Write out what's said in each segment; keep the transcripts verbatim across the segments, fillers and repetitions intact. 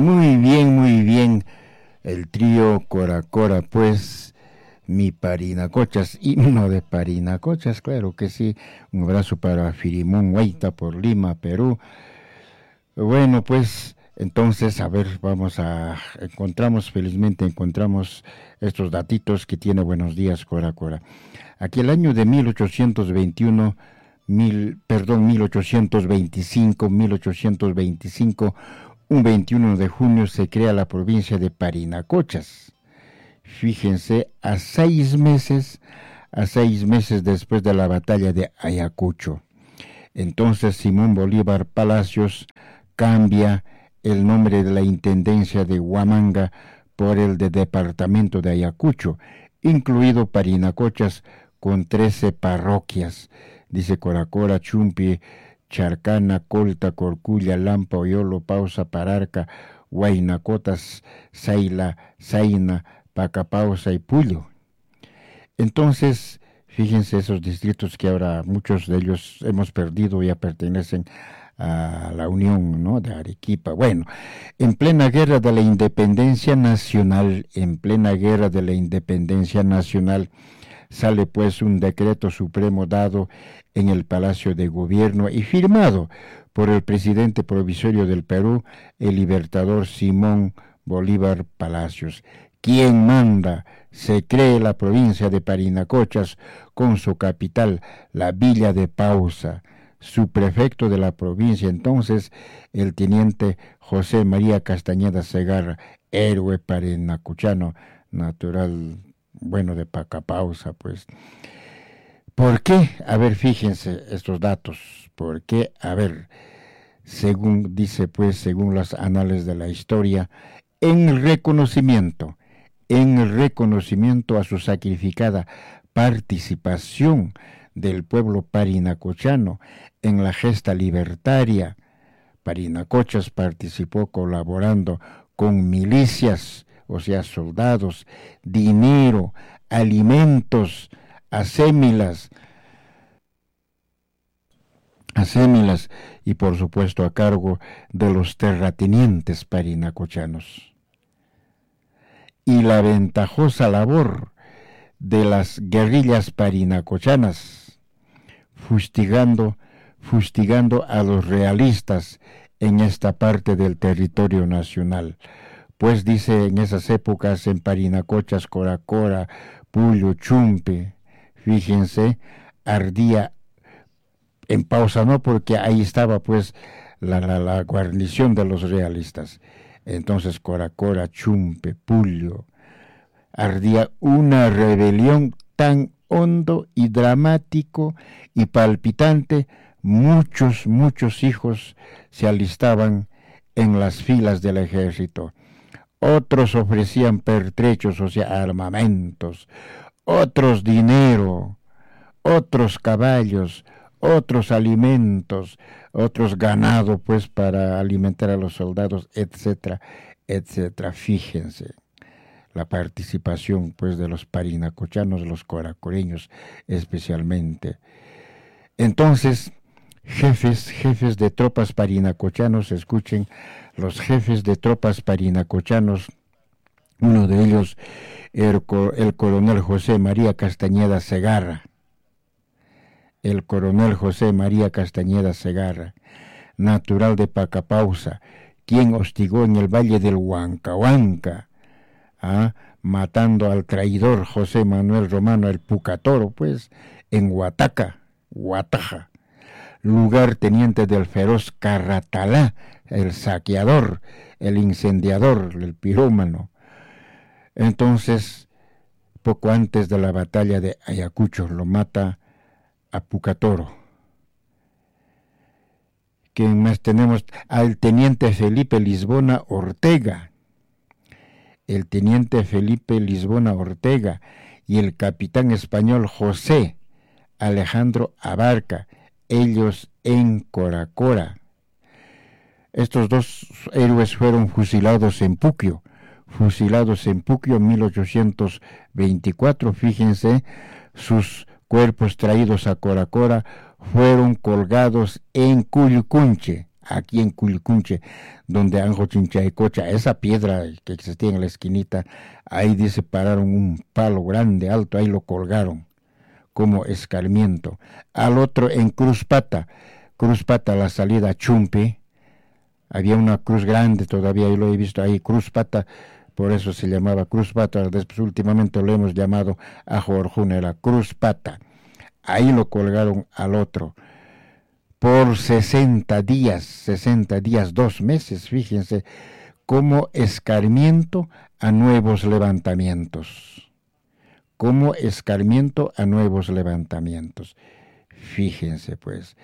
Muy bien, muy bien. El trío Cora Cora, pues, mi Parinacochas, himno de Parinacochas, claro que sí. Un abrazo para Firimón Huayta por Lima, Perú. Bueno, pues, entonces, a ver, vamos a, encontramos, felizmente encontramos estos datitos que tiene Buenos Días, Cora Cora. Aquí el año de mil ochocientos veintiuno, mil, perdón, mil ochocientos veinticinco, mil ochocientos veinticinco, un veintiuno de junio se crea la provincia de Parinacochas. Fíjense, a seis meses, a seis meses después de la batalla de Ayacucho. Entonces Simón Bolívar Palacios cambia el nombre de la intendencia de Huamanga por el de departamento de Ayacucho, incluido Parinacochas con trece parroquias. Dice Cora Cora, Chumpi, Charcana, Colta, Corculla, Lampa, Oyolo, Pausa, Pararca, Huaynacotas, Saila, Zaina, Pacapausa y Puyo. Entonces, fíjense esos distritos que ahora muchos de ellos hemos perdido, ya pertenecen a la Unión, ¿no?, de Arequipa. Bueno, en plena guerra de la independencia nacional, en plena guerra de la independencia nacional, sale pues un decreto supremo dado en el Palacio de Gobierno y firmado por el presidente provisorio del Perú, el libertador Simón Bolívar Palacios. Quien manda, se cree la provincia de Parinacochas con su capital, la villa de Pausa. Su prefecto de la provincia entonces, el teniente José María Castañeda Segarra, héroe parinacochano, natural, bueno, de Pacapausa, pues. ¿Por qué? A ver, fíjense estos datos. ¿Por qué? A ver, según dice, pues, según las anales de la historia, en reconocimiento, en reconocimiento a su sacrificada participación del pueblo parinacochano en la gesta libertaria, Parinacochas participó colaborando con milicias, o sea, soldados, dinero, alimentos, acémilas, acémilas y por supuesto a cargo de los terratenientes parinacochanos. Y la ventajosa labor de las guerrillas parinacochanas, fustigando, fustigando a los realistas en esta parte del territorio nacional. Pues dice, en esas épocas en Parinacochas, Cora Cora, Puyo, Chumpe, fíjense, ardía en Pausa, no, porque ahí estaba pues la, la, la guarnición de los realistas. Entonces Cora Cora, Chumpe, Puyo, ardía una rebelión tan hondo y dramático y palpitante. Muchos, muchos hijos se alistaban en las filas del ejército. Otros ofrecían pertrechos, o sea, armamentos, otros dinero, otros caballos, otros alimentos, otros ganado, pues, para alimentar a los soldados, etcétera, etcétera. Fíjense la participación, pues, de los parinacochanos, los coracoreños especialmente. Entonces, jefes, jefes de tropas parinacochanos, escuchen, los jefes de tropas parinacochanos, uno de ellos, el, el coronel José María Castañeda Segarra, el coronel José María Castañeda Segarra, natural de Pacapausa, quien hostigó en el valle del Huancahuanca, ¿ah? matando al traidor José Manuel Romano el Pucatoro, pues, en Huataca, Huataja, lugar teniente del feroz Carratalá, el saqueador, el incendiador, el pirómano. Entonces, poco antes de la batalla de Ayacucho, lo mata a Pucatoro. ¿Quién más tenemos? Al teniente Felipe Lisbona Ortega. El teniente Felipe Lisbona Ortega y el capitán español José Alejandro Abarca, ellos en Cora Cora. Estos dos héroes fueron fusilados en Puquio, fusilados en Puquio en mil ochocientos veinticuatro, fíjense, sus cuerpos traídos a Cora Cora fueron colgados en Cuyucunche, aquí en Culicunche, donde Anjo Chinchaycocha, esa piedra que existía en la esquinita, ahí dice pararon un palo grande, alto, ahí lo colgaron como escarmiento. Al otro en Cruzpata, Cruzpata, la salida a Chumpe, había una cruz grande todavía, yo lo he visto ahí, Cruzpata, por eso se llamaba Cruzpata, después últimamente lo hemos llamado Ajo Orjuna, era Cruzpata. Ahí lo colgaron al otro. Por sesenta días, sesenta días, dos meses, fíjense, como escarmiento a nuevos levantamientos. Como escarmiento a nuevos levantamientos. Fíjense pues.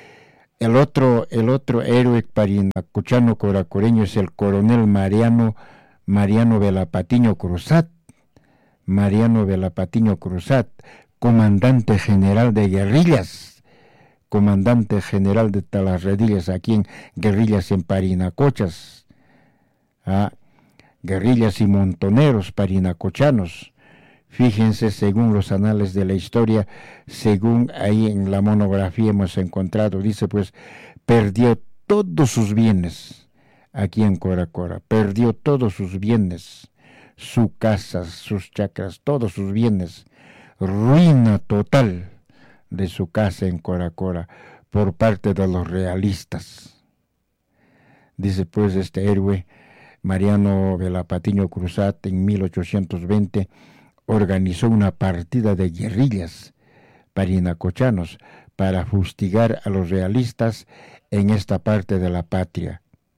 El otro, el otro héroe parinacochano coracoreño es el coronel Mariano, Mariano Velapatiño Cruzat. Mariano Velapatiño Cruzat, comandante general de guerrillas, comandante general de Talarredillas, aquí en guerrillas en Parinacochas, ¿ah? Guerrillas y montoneros parinacochanos. Fíjense, según los anales de la historia, según ahí en la monografía hemos encontrado, dice pues, perdió todos sus bienes aquí en Coracora, perdió todos sus bienes, su casa, sus chacras, todos sus bienes, ruina total de su casa en Coracora por parte de los realistas. Dice pues este héroe, Mariano Velapatiño Cruzat, en mil ochocientos veinte, organizó una partida de guerrillas parinacochanos para fustigar a los realistas en esta parte de la patria.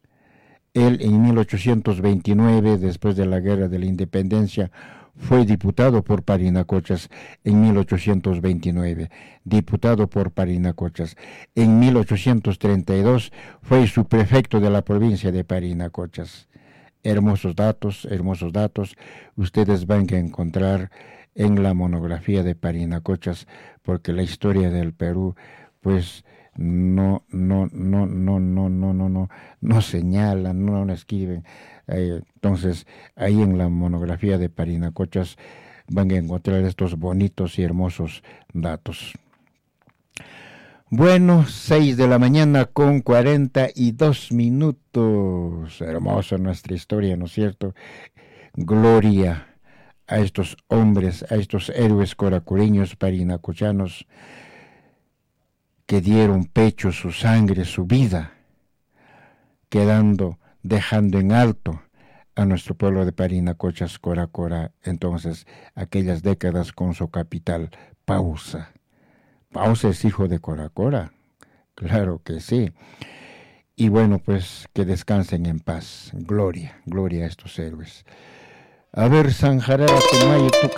Él en mil ochocientos veintinueve, después de la Guerra de la Independencia, fue diputado por Parinacochas en mil ochocientos veintinueve, diputado por Parinacochas. En mil ochocientos treinta y dos fue subprefecto de la provincia de Parinacochas. Hermosos datos, hermosos datos, ustedes van a encontrar en la monografía de Parinacochas, porque la historia del Perú, pues, no, no, no, no, no, no, no, no, no señalan, no, no escriben. Eh, entonces, ahí en la monografía de Parinacochas van a encontrar estos bonitos y hermosos datos. Bueno, seis de la mañana con cuarenta y dos minutos. Hermosa nuestra historia, ¿no es cierto? Gloria a estos hombres, a estos héroes coracureños parinacochanos que dieron pecho, su sangre, su vida, quedando, dejando en alto a nuestro pueblo de Parinacochas, Coracora. Entonces, aquellas décadas con su capital, Pausa. Pausa es hijo de Coracora, claro que sí. Y bueno, pues que descansen en paz. Gloria, gloria a estos héroes. A ver, San Jarara, Tumayo, tu